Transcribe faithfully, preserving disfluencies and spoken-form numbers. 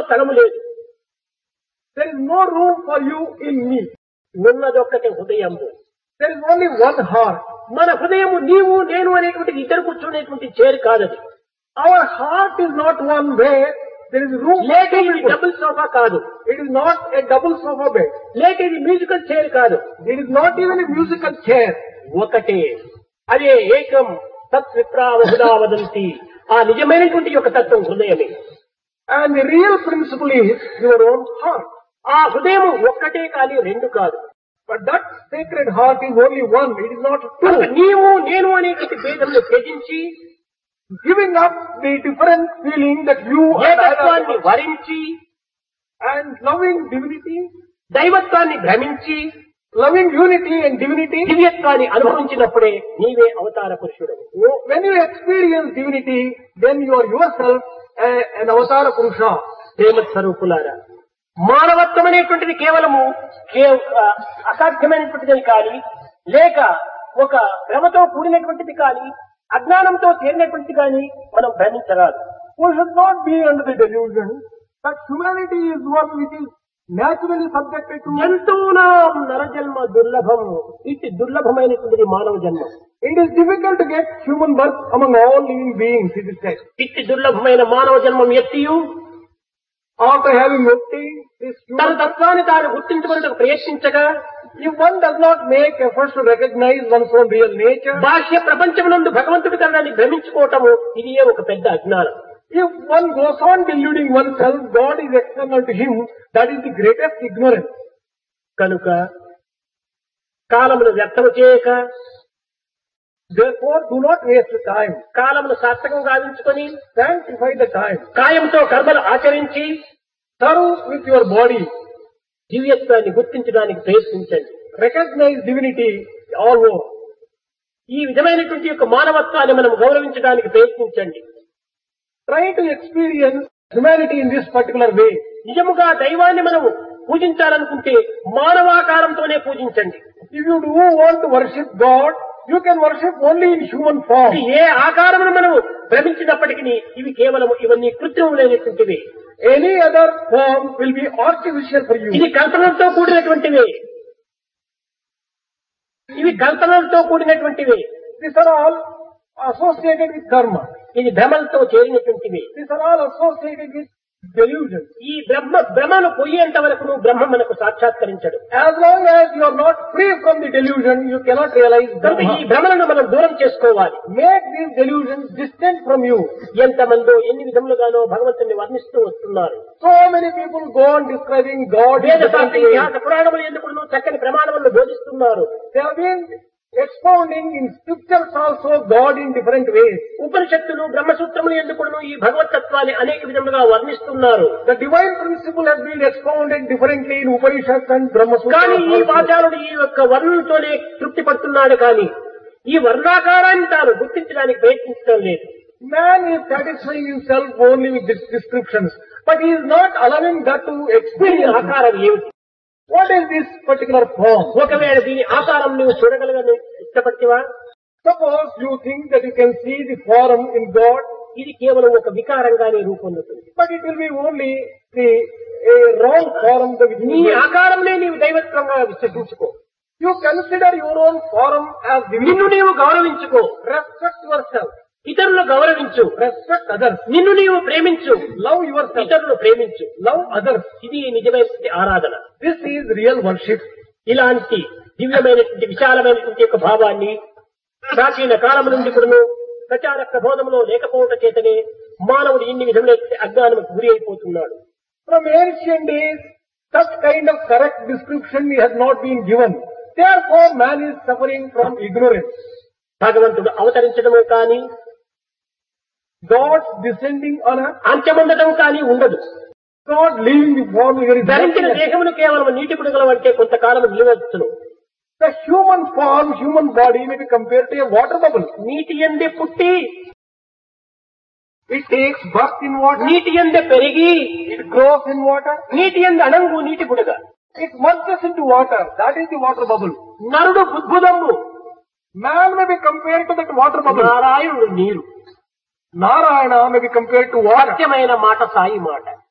స్థలము లేదు. There is no room for you in me. ఉన్నదొక్కటే హృదయము. There is only one heart. మన హృదయము నీవు నేను అనేటువంటి ఇద్దరు కూర్చునేటువంటి చేరు కాదది. Our heart is not one where there is room for లేక two ఇది people. డబుల్ సోఫా కాదు. It is not a double sofa bed. లేక ఇది మ్యూజికల్ చైర్ కాదు. It is not even a musical chair. ఒకటే, అదే ఏకం తత్ విప్రా బహుధా వదంతి. ఆ నిజమైనటువంటి యొక్క తత్వం హృదయమే. And the real principle is your own heart. ఆ హృదయం ఒక్కటే కానీ రెండు కాదు. But that sacred heart is only one. It is not కనుక two. నీవు నేను అనేటువంటి భేదమును త్యజించి Giving up the different feeling that you and I ఏకత్వాన్ని are, వరించి and loving divinity, దైవత్వాన్ని భ్రమించి loving unity and divinity. దివ్యత్వాన్ని అనుభవించినప్పుడే నీవే అవతార పురుషుడు. When you experience divinity, then you are yourself a, an avatara purusha. ప్రేమ స్వరూపులారా, మానవత్వం అనేటువంటిది కేవలము కే- అసాధ్యమైనటువంటిది కానీ, లేక ఒక భ్రమతో కూడినటువంటిది కానీ, అజ్ఞానంతో చేరినటువంటిది కానీ మనం భ్రమించరాదు. We should not be under the delusion that humanity is one which is naturally subjected to. జంతువునాం నరజన్మ దుర్లభం. ఇట్టి దుర్లభమైనటువంటిది మానవ జన్మం. It is difficult to get human birth among all living beings, it is said. ఇట్టి దుర్లభమైన మానవ జన్మం ఎత్తియు After having obtained this తన human, తత్వాన్ని తాను గుర్తించుకునేందుకు ప్రయత్నించగా if one does not make efforts to recognize one's own real nature, బాహ్య ప్రపంచమునందు భగవంతుడి కన్నాన్ని భ్రమించుకోవటము ఇది ఒక పెద్ద అజ్ఞానం. if one goes on deluding oneself, God is external to him, that is the greatest ignorance. కనుక కాలమును వ్యర్థము చేయక, Therefore, do not waste time. కాలమును సార్థకం గావించుకొని Sanctify the time. కాయంతో కర్మలు ఆచరించి Serve with your body. దివ్యత్వాన్ని గుర్తించడానికి ప్రయత్నించండి. Recognize divinity all over. ఈ విధమైనటువంటి యొక్క మానవత్వాన్ని మనం గౌరవించడానికి ప్రయత్నించండి. Try to experience humanity in this particular way. నిజముగా దైవాన్ని మనం పూజించాలనుకుంటే మానవాకారంతోనే పూజించండి. If you do want to worship God, you can worship only in human form. ఇది ఏ ఆకారమును మనం భ్రమించినప్పటికీ ఇవి కేవలం ఇవన్నీ కృత్రిములైనటువంటివి. Any other form will be artificial for you. ఇది కల్పనలతో కూడినటువంటివి. ఇవి కల్పనలతో కూడినటువంటివి. These are all associated with karma. ఇది భ్రమలతో చేరినటువంటివి. These are all associated with delusion. ఈ బ్రహ్మ భ్రమను పోయేంత వరకు నువ్వు బ్రహ్మ మనకు సాక్షాత్కరించడు. As long as you are not free from the delusion, you cannot realize కనుక ఈ Brahma. భ్రమలను మనం దూరం చేసుకోవాలి. Make these delusions distant from you. ఎంతమందో ఎన్ని విధములుగానో భగవంతుని వర్ణిస్తూ వస్తున్నారు. So many people go on describing God in వేద different శాస్త్ర ways. ఇతిహాస పురాణములు ఎందుకు చక్కని ప్రమాణములను బోధిస్తున్నారు. They have been expounding in scriptures also God in different ways. ఉపనిషత్తులు బ్రహ్మసూత్రములు ఎందుకు ఈ భగవతత్వాన్ని అనేక విధములుగా వర్ణిస్తున్నారు. The divine principle has been expounded differently in Upanishads and Brahma కానీ ఈ Sutras. వాచారుడు ఈ యొక్క వర్ణంతోనే తృప్తి పడుతున్నాడు కానీ ఈ వర్ణాకారాన్ని తాను గుర్తించడానికి ప్రయత్నించడం లేదు. Man is satisfying himself only with these descriptions, but he is not allowing that to దీని experience. ఆకారం ఏమిటి? What is this particular form? ఒకవేళ దీని ఆకారం నువ్వు చూడగలగని ఇష్టపడితేవా? Suppose you think that you can see the form in God, ఇది కేవలం ఒక వికారంగానే రూపొందుతుంది. but it will be only the a wrong form. The నీ ఆకారంనే నీవు దైవత్వంగా విశ్వసించుకో. You consider your own form as నిన్ను divinity. నీవు గౌరవించుకో. Respect yourself. ఇతరులను గౌరవించు. Respect others. నిన్ను నీవు ప్రేమించు. Love yourself. ఇతరులను ప్రేమించు. Love others. ఇది నిజమైనటువంటి ఆరాధన. This is real worship. ఇలాంటి దివ్యమైనటువంటి విశాలమైనటువంటి యొక్క భావాన్ని ప్రాచీన కాలం నుండి కూడాను ప్రచార ప్రబోధములో లేకపోవటం చేతనే మానవుడు ఇన్ని విధములైన అజ్ఞానముకు గురి అయిపోతున్నాడు. From ancient days, such kind of correct description has not been given. Therefore, man is suffering from ignorance. భగవంతుడు అవతరించడము కానీ God descending on earth, అంత్యముండటం కానీ ఉండదు. God leaving the form, there is ధరించిన nothing. దేహమును కేవలం నీటి బుడగల అంటే కొంతకాలం నిలవచ్చును. The human form, human body may be compared to a water bubble. నీటి ఎందే పుట్టి It takes birth in water, నీటి ఎందే పెరిగి it grows in water, నీటి ఎందు అణంగు నీటి బుడగ. it merges into water. That is the water bubble. నరుడు బుద్భుదము, Man may be compared to that water bubble. నారాయణుడు నీరు. Narayana may be compared to water. సత్యమైన మాట సాయి మాట.